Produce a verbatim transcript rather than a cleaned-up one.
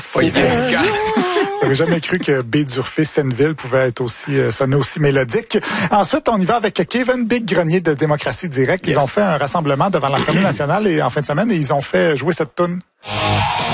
Pas efficace. J'aurais jamais cru que Baie-d'Urfé, Senneville pouvait être aussi, euh, sonner aussi mélodique. Ensuite, on y va avec Kevin Big Grenier de Démocratie Directe. Ils Yes. ont fait un rassemblement devant l'Assemblée nationale et en fin de semaine, et ils ont fait jouer cette toune.